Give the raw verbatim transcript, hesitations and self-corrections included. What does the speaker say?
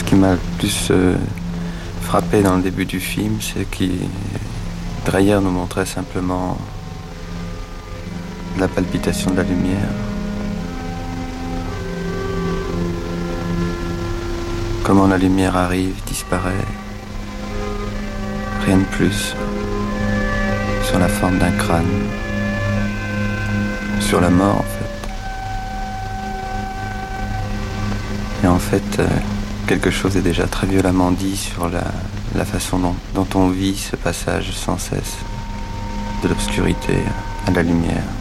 qui m'a le plus euh, frappé dans le début du film, c'est que Dreyer nous montrait simplement la palpitation de la lumière. Comment la lumière arrive, disparaît, rien de plus, sur la forme d'un crâne, sur la mort en fait. Et en fait, euh, quelque chose est déjà très violemment dit sur la, la façon dont, dont on vit ce passage sans cesse de l'obscurité à la lumière.